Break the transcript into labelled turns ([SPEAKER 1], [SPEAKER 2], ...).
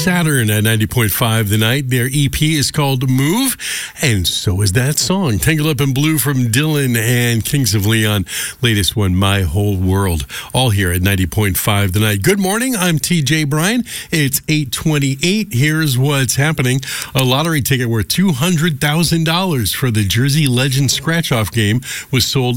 [SPEAKER 1] Saturn at 90.5 The Night. Their EP is called Move, and so is that song. Tangled Up in Blue from Dylan and Kings of Leon. Latest one, My Whole World. All here at 90.5 The Night. Good morning. I'm TJ Bryan. It's 8:28. Here's what's happening. A lottery ticket worth $200,000 for the Jersey Legends scratch-off game was sold